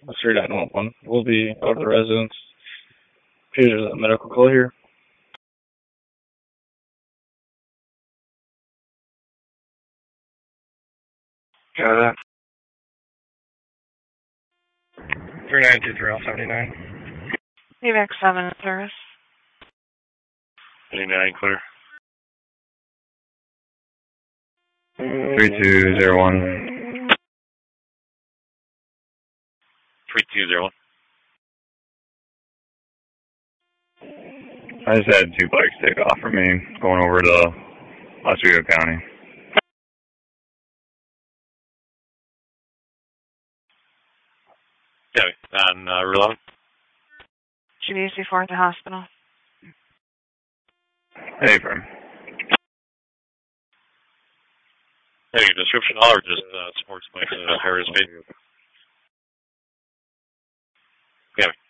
That's 3911. We'll be out of the residence. Peter's a medical call here. Got that. 3923 79. AVAC 7 in service. 89 clear. 3201. 3201. I just had 2 bikes take off from me going over to Oswego County. Yeah, on Route 11. Should be before at the hospital. Hey, firm. Hey, description all or just sports bikes at higher speed? Yeah.